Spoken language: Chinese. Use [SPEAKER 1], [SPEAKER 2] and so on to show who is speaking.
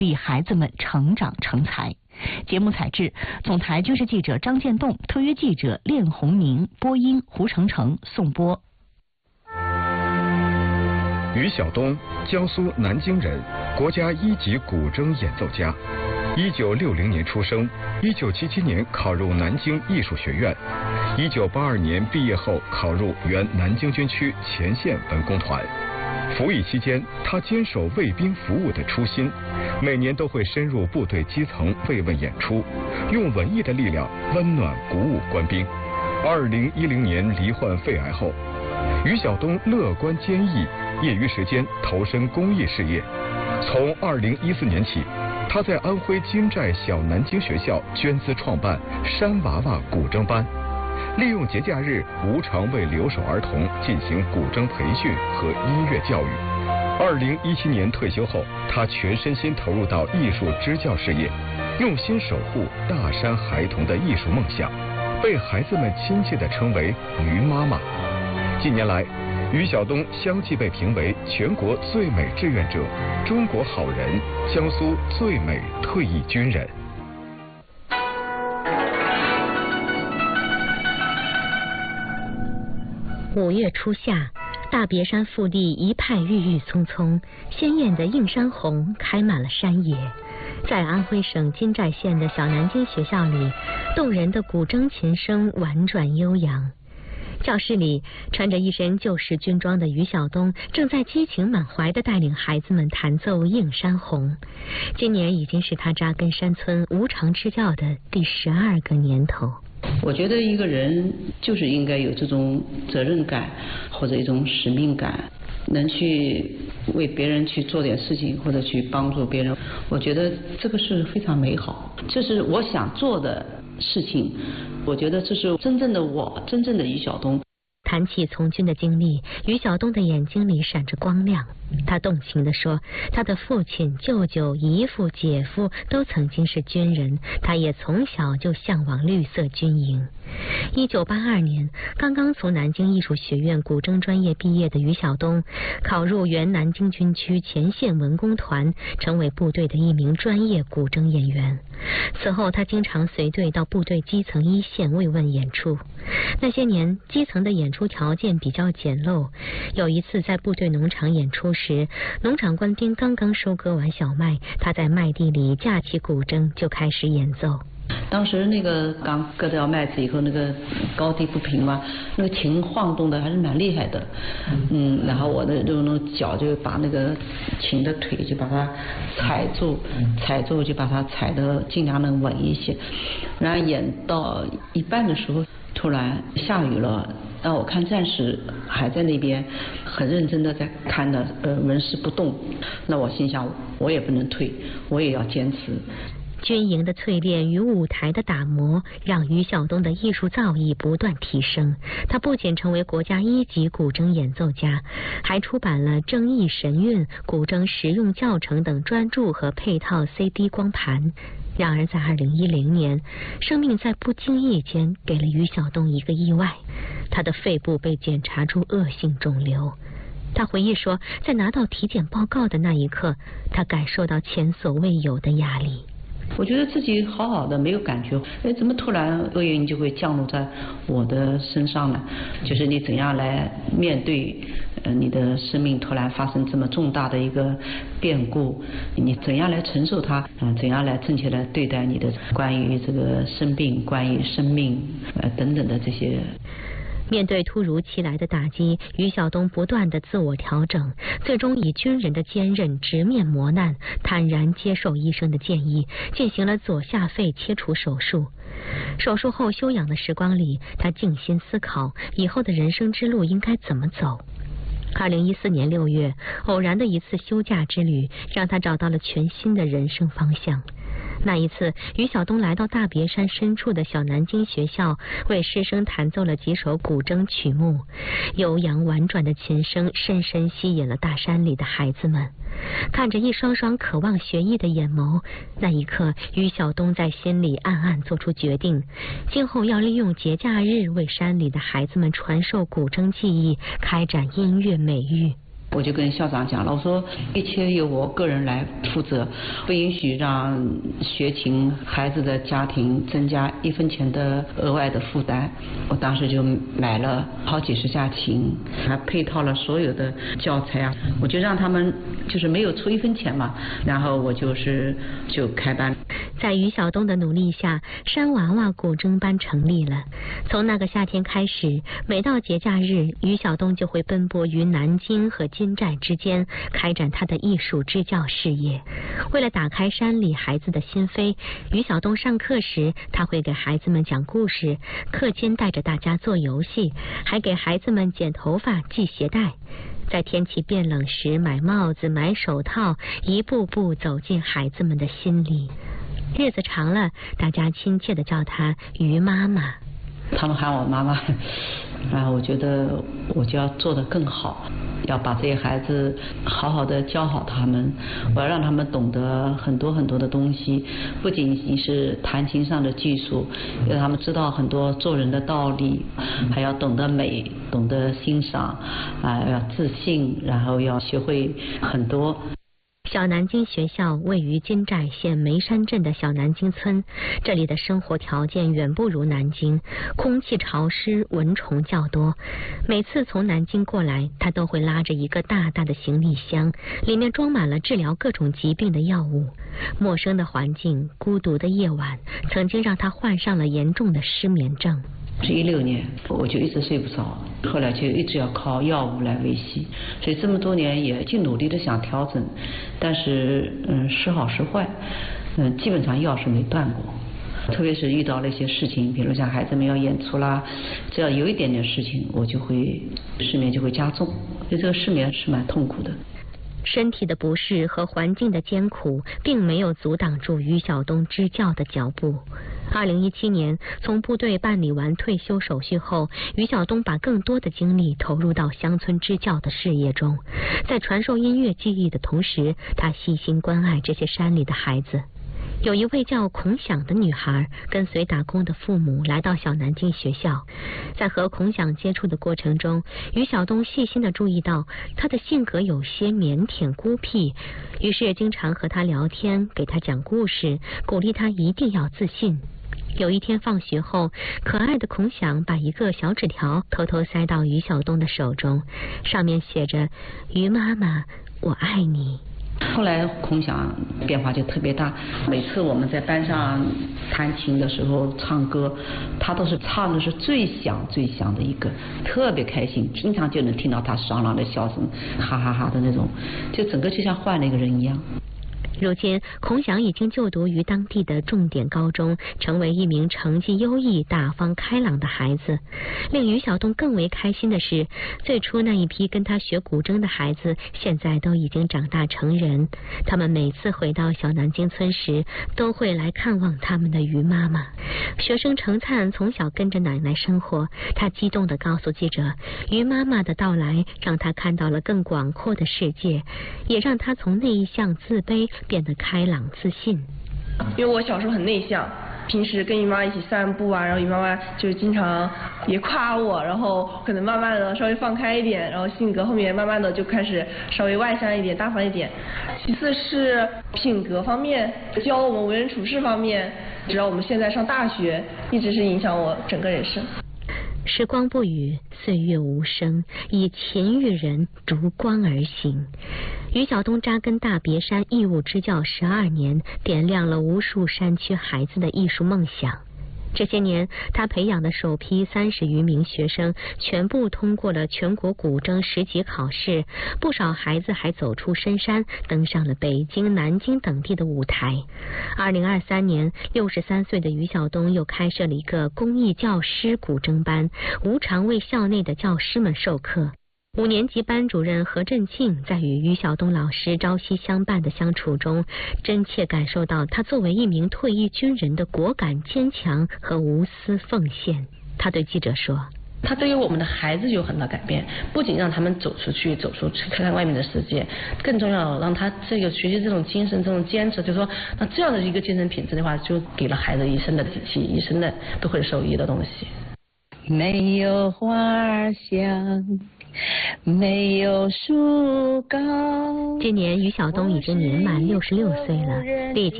[SPEAKER 1] 励孩子们成长成才。节目采制：总台军事记者张建栋，特约记者练红明，播音胡成成，颂播。
[SPEAKER 2] 于晓东，江苏南京人，国家一级古筝演奏家。1960年出生，1977年考入南京艺术学院，1982年毕业后考入原南京军区前线文工团。服役期间，他坚守为兵服务的初心，每年都会深入部队基层慰问演出，用文艺的力量温暖鼓舞官兵。2010年罹患肺癌后，于晓东乐观坚毅，业余时间投身公益事业。从2014年起，他在安徽金寨小南京学校捐资创办山娃娃古筝班，利用节假日无偿为留守儿童进行古筝培训和音乐教育。2017年退休后，他全身心投入到艺术支教事业，用心守护大山孩童的艺术梦想，被孩子们亲切地称为于妈妈。近年来，于晓东相继被评为全国最美志愿者、中国好人、江苏最美退役军人。
[SPEAKER 3] 5月初夏，大别山腹地一派郁郁葱葱，鲜艳的映山红开满了山野。在安徽省金寨县的小南京学校里，动人的古筝琴声婉转悠扬。教室里，穿着一身旧式军装的于晓东正在激情满怀地带领孩子们弹奏《映山红》。今年已经是他扎根山村无偿支教的第12个年头。
[SPEAKER 4] 我觉得一个人就是应该有这种责任感或者一种使命感，能去为别人去做点事情或者去帮助别人，我觉得这个是非常美好，这是我想做的事情，我觉得这是真正的我，真正的于晓东。
[SPEAKER 3] 谈起从军的经历，于晓东的眼睛里闪着光亮。他动情地说，他的父亲、舅舅、姨父、姐夫都曾经是军人，他也从小就向往绿色军营。1982年，刚刚从南京艺术学院古筝专业毕业的于晓东，考入原南京军区前线文工团，成为部队的一名专业古筝演员。此后，他经常随队到部队基层一线慰问演出。那些年，基层的演出条件比较简陋。有一次在部队农场演出时，农场官兵刚刚收割完小麦，他在麦地里架起古筝就开始演奏。
[SPEAKER 4] 当时那个刚割掉麦子以后，那个高低不平嘛，那个琴晃动的还是蛮厉害的。然后我的那种脚就把那个琴的腿就把它踩住就把它踩得尽量能稳一些。然后演到一半的时候，突然下雨了。那我看战士还在那边很认真的在看的，纹丝不动。那我心想，我也不能退，我也要坚持。
[SPEAKER 3] 军营的淬炼与舞台的打磨，让于晓东的艺术造诣不断提升。他不仅成为国家1级古筝演奏家，还出版了《正义神韵》、古筝实用教程等专著和配套 CD 光盘。然而在2010年，生命在不经意间给了于晓东一个意外，他的肺部被检查出恶性肿瘤。他回忆说，在拿到体检报告的那一刻，他感受到前所未有的压力。
[SPEAKER 4] 我觉得自己好好的没有感觉，怎么突然厄运就会降落在我的身上呢？就是你怎样来面对你的生命突然发生这么重大的一个变故，你怎样来承受它，怎样来正确来对待你的关于这个生病、关于生命等等的这些。
[SPEAKER 3] 面对突如其来的打击，于晓东不断的自我调整，最终以军人的坚韧直面磨难，坦然接受医生的建议，进行了左下肺切除手术。手术后休养的时光里，他静心思考以后的人生之路应该怎么走。2014年6月，偶然的一次休假之旅，让他找到了全新的人生方向。那一次，于晓东来到大别山深处的小南京学校，为师生弹奏了几首古筝曲目。悠扬婉转的琴声深深吸引了大山里的孩子们。看着一双双渴望学艺的眼眸，那一刻，于晓东在心里暗暗做出决定，今后要利用节假日为山里的孩子们传授古筝技艺，开展音乐美育。
[SPEAKER 4] 我就跟校长讲了，我说一切由我个人来负责，不允许让学琴孩子的家庭增加1分钱的额外的负担。我当时就买了好几十架琴，还配套了所有的教材啊，我就让他们就是没有出1分钱嘛，然后我就开班。
[SPEAKER 3] 在于晓东的努力下，山娃娃古筝班成立了。从那个夏天开始，每到节假日，于晓东就会奔波于南京和金寨之间，开展他的艺术支教事业。为了打开山里孩子的心扉，于晓东上课时，他会给孩子们讲故事，课间带着大家做游戏，还给孩子们剪头发、系鞋带。在天气变冷时，买帽子、买手套，一步步走进孩子们的心里。日子长了，大家亲切地叫她于妈妈。
[SPEAKER 4] 他们喊我妈妈，然后我觉得我就要做得更好，要把这些孩子好好的教好他们，我要让他们懂得很多很多的东西，不仅仅是弹琴上的技术，要让他们知道很多做人的道理，还要懂得美，懂得欣赏，要自信，然后要学会很多。
[SPEAKER 3] 小南京学校位于金寨县梅山镇的小南京村，这里的生活条件远不如南京，空气潮湿，蚊虫较多。每次从南京过来，他都会拉着一个大大的行李箱，里面装满了治疗各种疾病的药物。陌生的环境，孤独的夜晚，曾经让他患上了严重的失眠症。
[SPEAKER 4] 是16年，我就一直睡不着，后来就一直要靠药物来维系，所以这么多年也尽努力的想调整，但是时好时坏，基本上药是没断过。特别是遇到了一些事情，比如像孩子们要演出啦，只要有一点点事情，我就会失眠就会加重，所以这个失眠是蛮痛苦的。
[SPEAKER 3] 身体的不适和环境的艰苦，并没有阻挡住于晓东支教的脚步。2017年，从部队办理完退休手续后，于晓东把更多的精力投入到乡村支教的事业中。在传授音乐技艺的同时，他细心关爱这些山里的孩子。有一位叫孔想的女孩，跟随打工的父母来到小南京学校。在和孔想接触的过程中，于晓东细心地注意到她的性格有些腼腆孤僻，于是经常和她聊天，给她讲故事，鼓励她一定要自信。有一天放学后，可爱的孔想把一个小纸条偷偷塞到于晓东的手中，上面写着：于妈妈，我爱你。
[SPEAKER 4] 后来孔想变化就特别大，每次我们在班上弹琴的时候唱歌，他都是唱的是最响最响的一个，特别开心，经常就能听到他爽朗的笑声，哈哈哈的那种，就整个就像换了一个人一样。
[SPEAKER 3] 如今，孔想已经就读于当地的重点高中，成为一名成绩优异、大方开朗的孩子。令于晓东更为开心的是，最初那一批跟他学古筝的孩子，现在都已经长大成人。他们每次回到小南京村时，都会来看望他们的于妈妈。学生程灿从小跟着奶奶生活，他激动地告诉记者，于妈妈的到来让他看到了更广阔的世界，也让他从内向自卑变得开朗自信。
[SPEAKER 5] 因为我小时候很内向，平时跟姨妈一起散步啊，然后姨妈妈就经常也夸我，然后可能慢慢的稍微放开一点，然后性格后面慢慢的就开始稍微外向一点、大方一点。其次是品格方面，教我们为人处事方面，直到我们现在上大学，一直是影响我整个人生。
[SPEAKER 3] 时光不语，岁月无声，以勤于人，逐光而行。于晓东扎根大别山义务支教12年，点亮了无数山区孩子的艺术梦想。这些年，他培养的首批30余名学生全部通过了全国古筝10级考试，不少孩子还走出深山，登上了北京、南京等地的舞台。2023年，63岁的于晓东又开设了一个公益教师古筝班，无偿为校内的教师们授课。5年级班主任何振庆在与于晓东老师朝夕相伴的相处中，真切感受到他作为一名退役军人的果敢坚强和无私奉献。他对记者说，
[SPEAKER 6] 他对于我们的孩子有很大改变，不仅让他们走出去看看外面的世界，更重要让他这个学习这种精神、这种坚持，就是说，那这样的一个精神品质的话，就给了孩子一生的底气，一生的都会受益的东西。
[SPEAKER 7] 没有花儿香，没有树高。
[SPEAKER 3] 今年于晓东已经年满66岁了，历经